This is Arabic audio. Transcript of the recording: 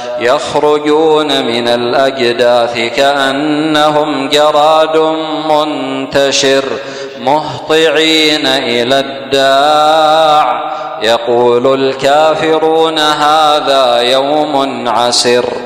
يخرجون من الأجداث كأنهم جراد منتشر مهطعين إلى الداع يقول الكافرون هذا يوم عسر